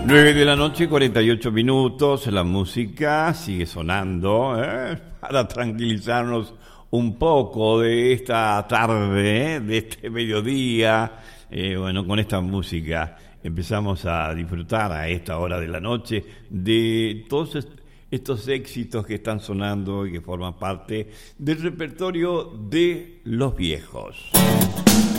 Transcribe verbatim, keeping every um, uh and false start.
nueve de la noche, cuarenta y ocho minutos, la música sigue sonando, ¿eh? Para tranquilizarnos un poco de esta tarde, ¿eh? De este mediodía. Eh, bueno, con esta música empezamos a disfrutar a esta hora de la noche de todos est- estos éxitos que están sonando y que forman parte del repertorio de los viejos.